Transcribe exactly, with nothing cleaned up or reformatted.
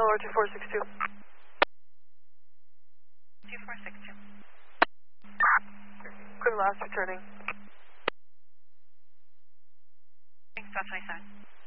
lower two four six two. two four six two. Clear last returning. Thanks, twelve twenty-seven.